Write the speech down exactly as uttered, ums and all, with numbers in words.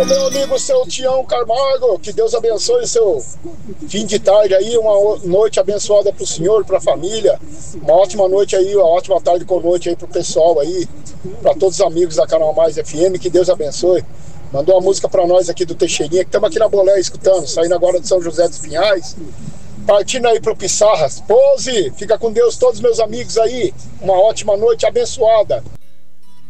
Meu amigo, seu Tião Camargo, que Deus abençoe o seu fim de tarde aí, uma noite abençoada para o senhor, para a família, uma ótima noite aí, uma ótima tarde com noite aí para o pessoal aí, para todos os amigos da Canal Mais F M, que Deus abençoe. Mandou uma música para nós aqui do Teixeirinha, que estamos aqui na Bolé escutando, saindo agora de São José dos Pinhais, partindo aí pro Pissarras. Pose, fica com Deus todos meus amigos aí, uma ótima noite abençoada.